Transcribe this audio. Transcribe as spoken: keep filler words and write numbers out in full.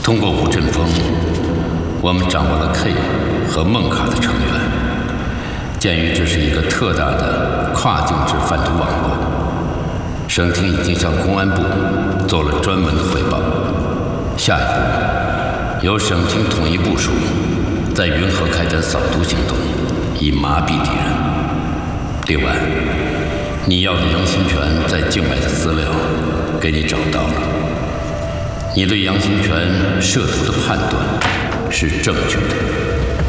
通过无阵风，我们掌握了 K 和孟卡的成员。鉴于这是一个特大的跨境制贩毒网络，省厅已经向公安部做了专门的汇报。下一步，由省厅统一部署，在云河开展扫毒行动，以麻痹敌人。另外，你要的杨新全在境外的资料给你找到了。你对杨新全涉毒的判断是正确的。